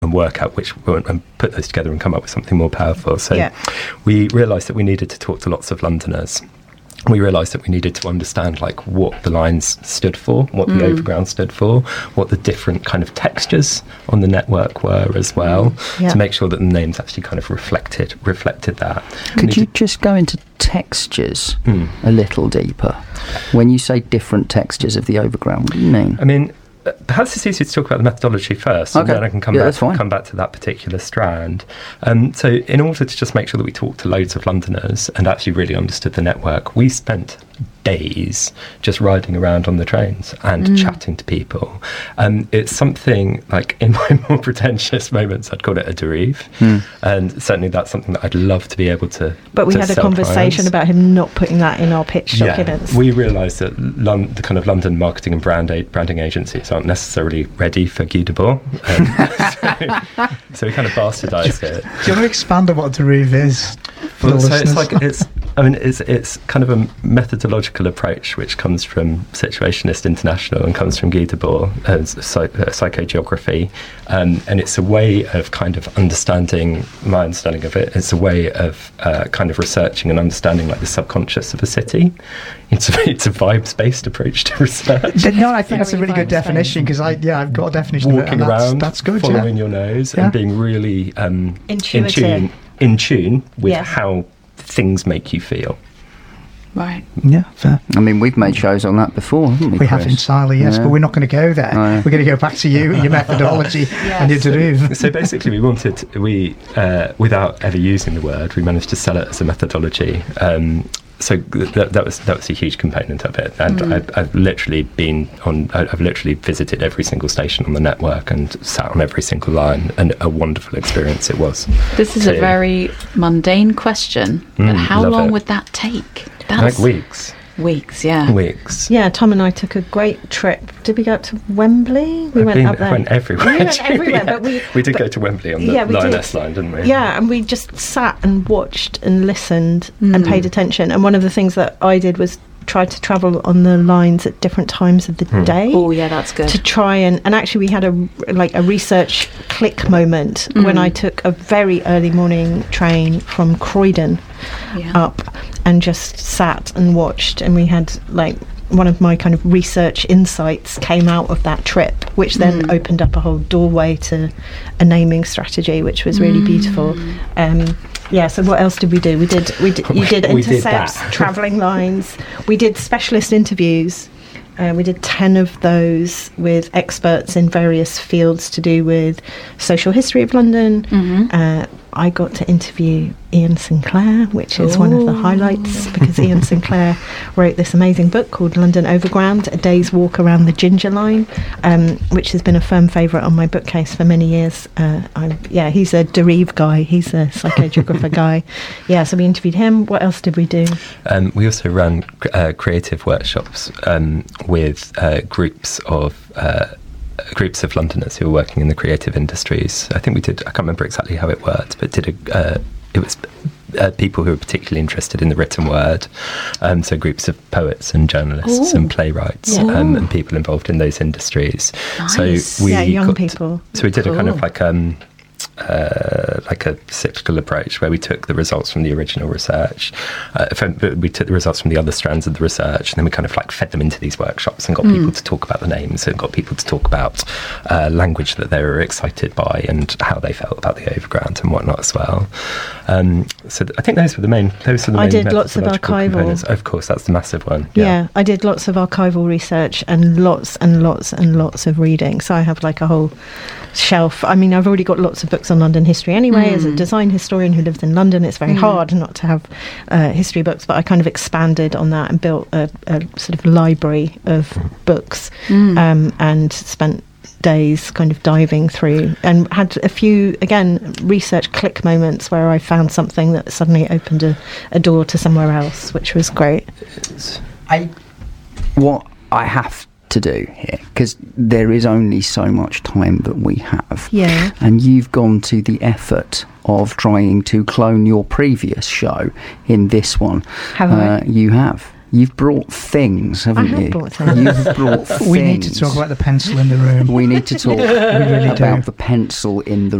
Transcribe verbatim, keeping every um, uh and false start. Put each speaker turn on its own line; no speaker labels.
and work out which and put those together and come up with something more powerful. So
yeah.
we realised that we needed to talk to lots of Londoners. We realised that we needed to understand like what the lines stood for, what the
mm.
overground stood for, what the different kind of textures on the network were as well,
yeah.
to make sure that the names actually kind of reflected reflected that.
Could you just go into textures mm. a little deeper? When you say different textures of the overground, what do you mean?
I mean, perhaps it's easier to talk about the methodology first,
okay.
and then I can come
yeah,
back come back to that particular strand. Um, so in order to just make sure that we talked to loads of Londoners and actually really understood the network, we spent days just riding around on the trains and mm. chatting to people. Um, it's something like, in my more pretentious moments, I'd call it a derive, mm. and certainly that's something that I'd love to be able to.
But we
to
had a
sell
conversation
clients.
about him not putting that in our pitch
yeah,
documents.
We realised that Lon- the kind of London marketing and brand a- branding agencies aren't necessarily ready for Guy Debord. Um, so, so we kind of bastardised it.
Do you want to expand on what derive is?
Well, so it's like it's. I mean, it's it's kind of a methodological approach which comes from Situationist International and comes from Guy Debord as psych- uh, psychogeography, um, and it's a way of kind of understanding. My understanding of it, it's a way of uh, kind of researching and understanding like the subconscious of a city. It's a, it's a vibes-based approach to research.
No, I think that's a really good definition because I yeah I've got a definition
Walking
of it, and
around,
that's, that's good.
following
yeah.
your nose,
yeah.
and being really um,
intuitive,
in tune, in tune with
yeah.
how things make you feel.
Right.
Yeah, fair.
I mean, we've made shows on that before, haven't we?
We
Chris?
have entirely, yes,
yeah.
but we're not going to go there.
Oh, yeah.
We're going to go back to you and your methodology
yes.
and your derive.
So basically, we wanted we uh, without ever using the word, we managed to sell it as a methodology. Um, so that, that was that was a huge component of it, and mm. I've, I've literally been on. I've literally visited every single station on the network and sat on every single line, and a wonderful experience it was.
This is
too.
a very mundane question, but
Mm,
how
love
long
it.
would that take?
Like weeks.
Weeks, yeah.
Weeks.
Yeah, Tom and I took a great trip. Did we go up to Wembley? We
I've
went
been,
up there.
I went everywhere.
We went everywhere,
yeah.
but we
we did
but,
go to Wembley on the
yeah, we
Lioness
did.
line, didn't we?
Yeah, and we just sat and watched and listened
Mm.
and paid attention. And one of the things that I did was try to travel on the lines at different times of the
Hmm.
day.
Oh, yeah, that's good.
To try and and actually we had a like a research click moment
Mm.
when I took a very early morning train from Croydon
Yeah.
up and just sat and watched, and we had like one of my kind of research insights came out of that trip, which then
Mm.
opened up a whole doorway to a naming strategy, which was really
Mm.
beautiful. Um, yeah. So what else did we do? We did. We did. You did
We did
intercepts,
that.
travelling lines. We did specialist interviews. Uh, we did ten of those with experts in various fields to do with social history of London.
Mhm.
Uh, I got to interview Ian Sinclair, which is one of the
Ooh.
highlights, because Ian Sinclair wrote this amazing book called London Overground, A Day's Walk Around the Ginger Line, um, which has been a firm favourite on my bookcase for many years. Uh, I'm, yeah, he's a derive guy. He's a psychogeographer guy. Yeah, so we interviewed him. What else did we do?
Um, we also ran uh, creative workshops um, with uh, groups of uh, groups of Londoners who were working in the creative industries. I think we did. I can't remember exactly how it worked, but did a. Uh, it was uh, people who were particularly interested in the written word. Um, so groups of poets and journalists
Ooh.
and playwrights
Yeah.
um, and people involved in those industries.
Nice.
So we
Yeah, young
got,
people.
So we did a kind of
Cool.
like um. Uh, like a cyclical approach where we took the results from the original research, uh, from, we took the results from the other strands of the research, and then we kind of like fed them into these workshops and got
Mm.
people to talk about the names and got people to talk about uh, language that they were excited by and how they felt about the overground and whatnot as well. Um, so th- I think those were the main. Those were the
I
main
did lots of
methodological
archival.
components. Of course, that's the massive one.
Yeah.
Yeah.
I did lots of archival research and lots and lots and lots of reading. So I have like a whole shelf. I mean, I've already got lots of books on London history anyway.
Mm.
As a design historian who lives in London, it's very
Mm.
hard not to have uh, history books, but I kind of expanded on that and built a, a sort of library of books
Mm.
um, and spent days kind of diving through and had a few, again, research click moments where I found something that suddenly opened a, a door to somewhere else, which was great.
I, what I have to do here, because there is only so much time that we have,
Yeah.
and you've gone to the effort of trying to clone your previous show in this one.
Have I?
Uh, you have. You've brought things, haven't
I have
you?
brought things.
You've brought things.
We need to talk about the pencil in the room.
We need to talk
really
about
do.
the pencil in the